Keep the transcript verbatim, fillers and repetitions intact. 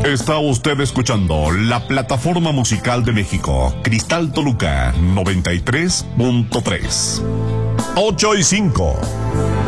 Está usted escuchando la plataforma musical de México, Cristal Toluca noventa y tres punto tres. ocho y cinco.